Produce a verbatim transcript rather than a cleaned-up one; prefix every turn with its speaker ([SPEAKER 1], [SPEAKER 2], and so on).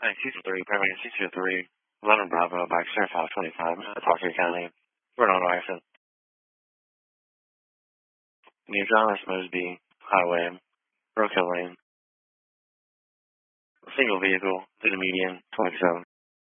[SPEAKER 1] Hi, C three, primary C three, eleven Bravo, by Sheriff five twenty-five, uh, Parker County, Rhode Island, accident. Near John S. Mosby Highway, Roadkill Lane, single vehicle, through the median, twenty-seven.